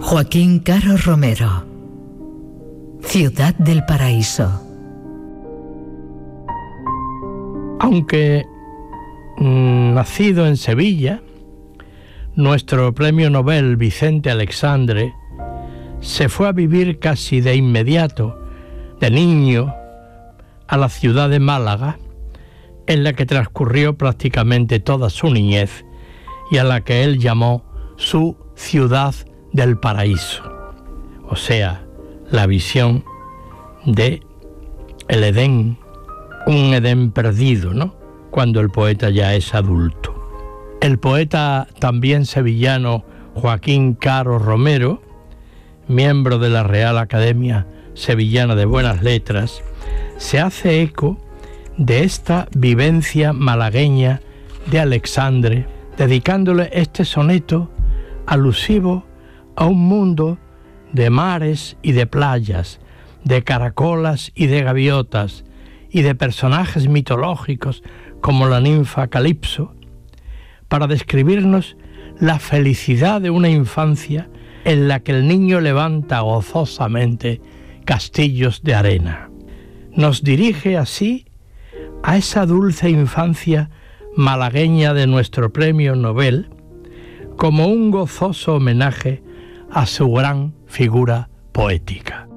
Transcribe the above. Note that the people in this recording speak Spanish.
Joaquín Caro Romero. Ciudad del Paraíso. Aunque nacido en Sevilla, nuestro premio Nobel Vicente Aleixandre se fue a vivir casi de inmediato, de niño, a la ciudad de Málaga, en la que transcurrió prácticamente toda su niñez y a la que él llamó su ciudad del paraíso, o sea, la visión de el Edén, un Edén perdido, ¿no?, cuando el poeta ya es adulto. El poeta también sevillano Joaquín Caro Romero, miembro de la Real Academia Sevillana de Buenas Letras, se hace eco de esta vivencia malagueña de Aleixandre, dedicándole este soneto alusivo a un mundo de mares y de playas, de caracolas y de gaviotas, y de personajes mitológicos como la ninfa Calipso, para describirnos la felicidad de una infancia en la que el niño levanta gozosamente castillos de arena. Nos dirige así a esa dulce infancia malagueña de nuestro premio Nobel como un gozoso homenaje a su gran figura poética.